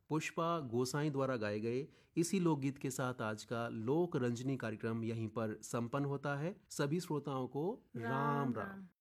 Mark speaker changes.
Speaker 1: पुष्पा गोसाई द्वारा गाए गए इसी लोकगीत के साथ आज का लोक रंजनी कार्यक्रम यहीं पर संपन्न होता है। सभी श्रोताओं को राम राम।